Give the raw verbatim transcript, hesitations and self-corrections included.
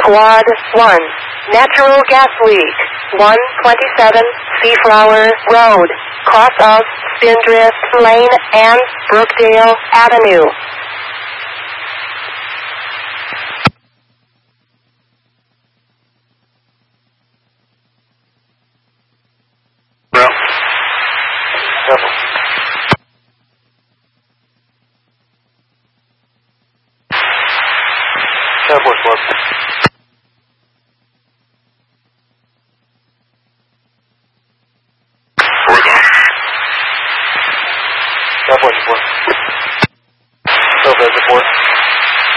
Squad one. Natural gas leak. one twenty-seven Seaflower Road. Cross of Spindrift Lane and Brookdale Avenue. Bro. Careful. Careful, Squad. Careful, Squad. Still there's a four.